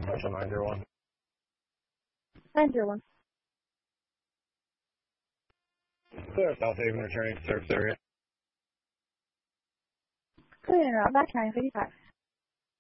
Commercial 901. 901. Clear South Haven returning to service area. Clear and route back 955.